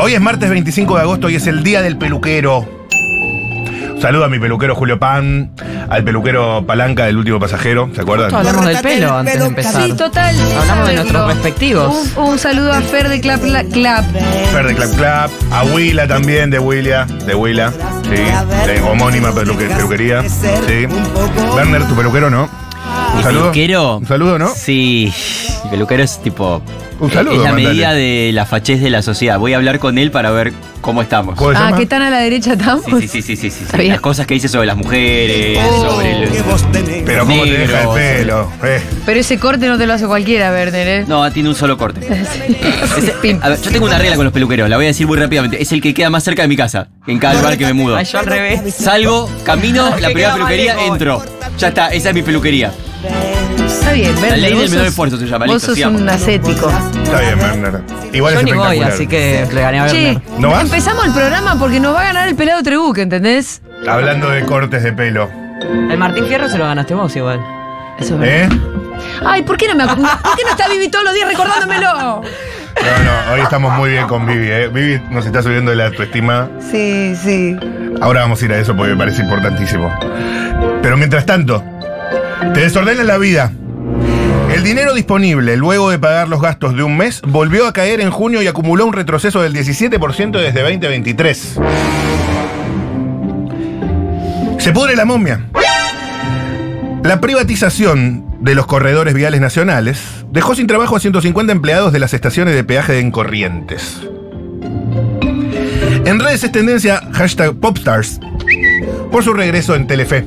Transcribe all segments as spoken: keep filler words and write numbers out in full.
Hoy es martes veinticinco de agosto y es el día del peluquero. Saludo a mi peluquero Julio Pan, al peluquero Palanca del Último Pasajero, ¿se acuerdan? Justo hablamos del pelo antes de empezar. Sí, total. Hablamos de nuestros respectivos. Un, un saludo a Fer de Clap Clap. Clap. Fer de Clap Clap, a Willa también, de Willa, de Willa, sí, de homónima peluque- peluquería, sí. Werner, tu peluquero, ¿no? Un ¿Mi saludo. peluquero? Un saludo, ¿no? Sí, mi peluquero es tipo... Un saludo, es la mandale. medida de la fachez de la sociedad. Voy a hablar con él para ver cómo estamos. ¿Cómo se Ah, llama? ¿qué tan a la derecha estamos? Sí, sí, sí, sí, sí, sí, Está sí. bien. Las cosas que dice sobre las mujeres, Oh. sobre el... Pero cómo te deja el negros. pelo, eh. Pero ese corte no te lo hace cualquiera, Werner, ¿eh? No, tiene un solo corte. Ese- Pim. a ver, yo tengo una regla con los peluqueros, la voy a decir muy rápidamente. Es el que queda más cerca de mi casa, en cada lugar que me mudo. Ay, yo al revés. Salgo, camino, Que la primera queda más peluquería, lejos. entro. Ya está, esa es mi peluquería. Está bien, Werner. La ley vos del menor sos- esfuerzo se llama. Vos Listo, sos sigamos. un ascético. Está bien, Werner. Igual Yo es ni voy, espectacular. así que le gané a Che, Werner. ¿No vas? empezamos el programa porque nos va a ganar el pelado Trebuque, ¿entendés? Hablando de cortes de pelo, El Martín Fierro se lo ganaste vos igual. Eso es verdad. ¿eh? Ay, ¿por qué no me acu- ¿Por qué no está Vivi todos los días recordándomelo? No, no, hoy estamos muy bien con Vivi, ¿eh? Vivi nos está subiendo la autoestima. Sí, sí. Ahora vamos a ir a eso porque me parece importantísimo. Pero mientras tanto, te desordenan la vida. El dinero disponible luego de pagar los gastos de un mes volvió a caer en junio y acumuló un retroceso del diecisiete por ciento desde veinte veintitrés. Se pudre la momia. La privatización de los corredores viales nacionales dejó sin trabajo a ciento cincuenta empleados de las estaciones de peaje en Corrientes. En redes es tendencia hashtag Popstars por su regreso en Telefe.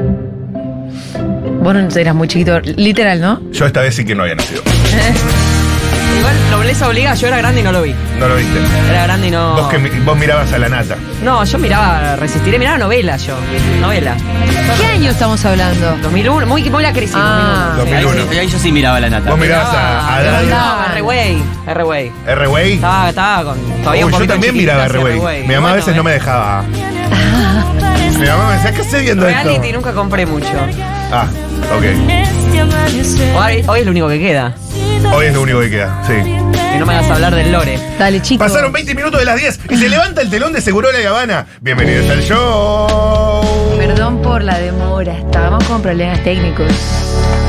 Vos no eras muy chiquito, literal, ¿no? Yo esta vez sí que no había nacido. Igual nobleza obliga, yo era grande y no lo vi. No lo viste. Era grande y no. Vos, que mi- vos mirabas a la nata. No, yo miraba, resistiré, miraba novelas yo. Novela. ¿Qué año estamos hablando? dos mil uno, muy, muy la crecí. Ah. dos mil uno. Ahí, sí- ahí yo sí miraba la nata. Vos mirabas a, a Dario. No, R-Way. R-Way. R-Way. Estaba, estaba con. Todavía un Uy, yo poquito también chiquitita miraba ese R-Way. Mi mamá a Bueno, veces no me eh. dejaba. Mi mamá me decía, ¿qué estoy viendo Reality esto? nunca compré mucho. Ah, ok. Hoy, hoy es lo único que queda. Hoy es lo único que queda, sí. Que no me hagas hablar del lore. Dale, chicos. Pasaron veinte minutos de las diez y se levanta el telón de Segurola y Habana. Bienvenidos al show. Perdón por la demora, estábamos con problemas técnicos.